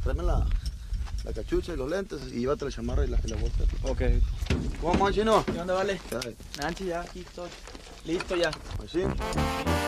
tráeme la cachucha y los lentes y llévate la chamarra y la bolsa. Ok. ¿Cómo vamos, chino? ¿Qué onda, vale? Ya, Nanchi, ya aquí estoy. Listo ya. ¿así?